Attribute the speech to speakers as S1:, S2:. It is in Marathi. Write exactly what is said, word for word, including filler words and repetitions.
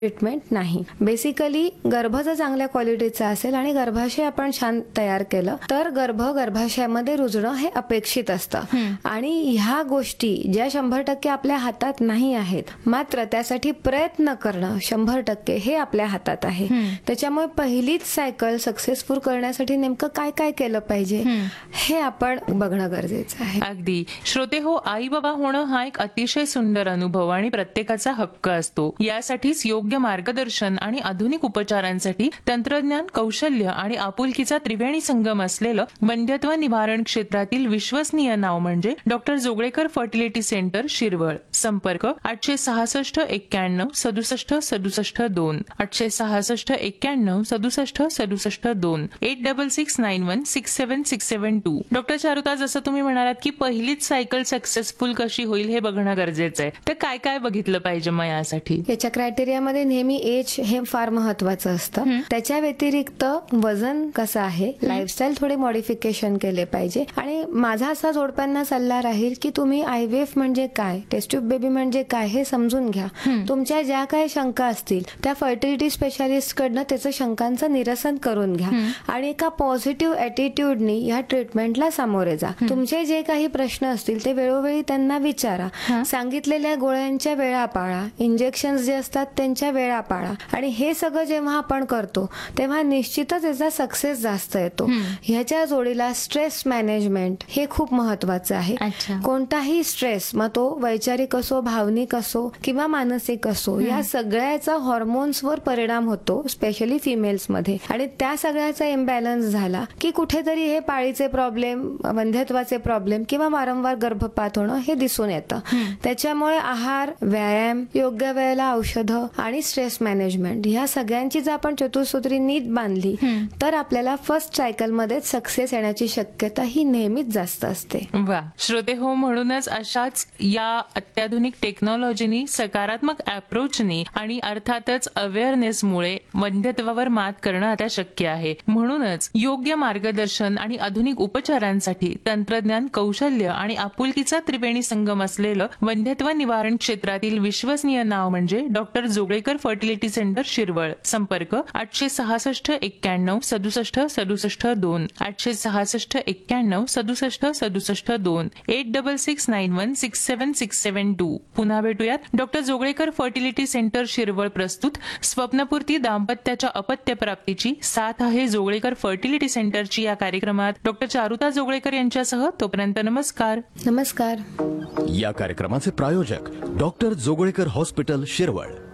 S1: ट्रीटमेंट नाही. बेसिकली गर्भ जर चांगल्या क्वालिटीचा असेल आणि गर्भाशय आपण छान तयार केलं तर गर्भ गर्भाशयामध्ये रुजणं हे अपेक्षित असतं. आणि ह्या गोष्टी ज्या शंभर टक्के आपल्या हातात नाही आहेत, मात्र त्यासाठी प्रयत्न करणं शंभर टक्के हे आपल्या हातात आहे. त्याच्यामुळे पहिलीच सायकल सक्सेसफुल करण्यासाठी नेमकं काय काय केलं पाहिजे हे आपण बघणं गरजेचं आहे.
S2: अगदी. श्रोते हो, आई बाबा होणं हा एक अतिशय सुंदर अनुभव आणि प्रत्येकाचा हक्क असतो. यासाठीच योग्य मार्गदर्शन आणि आधुनिक उपचारांसाठी तंत्रज्ञान, कौशल्य आणि आपुलकीचा त्रिवेणी संगम असलेलं वंध्यत्व निवारण क्षेत्रातील विश्वसनीय नाव म्हणजे doctor Joglekar fertility centre Shirwal. संपर्क आठशे सहासष्ट एक्क्याण्णव सदुसष्ट सदुसष्ट दोन आठशे सहासष्ट एक्क्याण्णव सदुसष्ट सदुसष्ट दोन eight double six nine one six seven six seven to. Doctor Charuta, जसं तुम्ही म्हणालात की पहिलीच सायकल सक्सेसफुल कशी होईल हे बघणं गरजेचं आहे, तर काय काय बघितलं पाहिजे मग यासाठी?
S1: याच्या क्रायटेरियामध्ये नेहमी एज हे फार महत्वाचं असतं. त्याच्या व्यतिरिक्त वजन कसं आहे, लाईफस्टाईल थोडे मॉडिफिकेशन केले पाहिजे. आणि माझा असा जोडप्यांना सल्ला राहील की तुम्ही आयव्हीएफ म्हणजे काय, टेस्ट ट्यूब बेबी म्हणजे काय हे समजून घ्या. तुमच्या ज्या काही शंका असतील त्या फर्टिलिटी स्पेशालिस्ट कडनं त्याचं शंकांचं निरसन करून घ्या आणि एका पॉझिटिव्ह ॲटिट्यूडनी या ट्रीटमेंटला सामोरे जा. तुमचे जे काही प्रश्न असतील ते वेळोवेळी त्यांना विचारा. सांगितलेल्या गोळ्यांच्या वेळा पाळा, इंजेक्शन जे असतात त्यांच्या वेळा पाळा. आणि हे सगळं जेव्हा आपण करतो तेव्हा निश्चितच याचा सक्सेस जास्त येतो. ह्याच्या जोडीला स्ट्रेस मॅनेजमेंट हे खूप महत्वाचं आहे. कोणताही स्ट्रेस, मग तो वैचारिक असो, भावनिक असो किंवा मानसिक असो, या सगळ्याचा हॉर्मोन्सवर परिणाम होतो, स्पेशली फिमेल्स मध्ये. आणि त्या सगळ्याचा इम्बॅलन्स झाला की कुठेतरी हे पाळीचे प्रॉब्लेम, वंध्यत्वाचे प्रॉब्लेम किंवा वारंवार गर्भपात होणं हे दिसून येतं. त्याच्यामुळे आहार, व्यायाम, योग्य वेळेला औषधं आणि स्ट्रेस मॅनेजमेंट ह्या सगळ्यांची जर आपण चतुसूत्री नीट बांधली तर आपल्याला फर्स्ट सायकल मध्ये सक्सेस येण्याची शक्यता ही नेहमीच जास्त असते.
S2: वा. श्रोते हो, म्हणूनच अशाच या अत्याधुनिक टेक्नॉलॉजीनी, सकारात्मक अप्रोचनी आणि अर्थातच अवेअरनेसमुळे वंध्यत्वावर मात करणं आता शक्य आहे. म्हणूनच योग्य मार्गदर्शन आणि आधुनिक उपचारांसाठी तंत्रज्ञान, कौशल्य आणि आपुलकीचा त्रिवेणी संगम असलेलं वंध्यत्व निवारण क्षेत्रातील विश्वसनीय नाव म्हणजे doctor Joglekar fertility centre Shirwal. संपर्क आठशे सहासष्ट एक्क्याण्णव सदुसष्ट सदुसष्ट दोन आठशे सहासष्ट एक्क्याण्णव सदुसष्ट सदुसष्ट दोन eight double six nine one six seven six seven to. पुन्हा भेटूयात. Doctor Joglekar fertility centre Shirwal प्रस्तुत स्वप्नपूर्ती दाम्पत्याच्या अपत्य प्राप्तीची साथ आहे जोगळेकर फर्टिलिटी सेंटरची या कार्यक्रमात डॉक्टर चारुता जोगळेकर यांच्यासह. तोपर्यंत नमस्कार.
S1: नमस्कार.
S3: या कार्यक्रमाचे प्रायोजक डॉक्टर जोगळेकर हॉस्पिटल शिरवळ.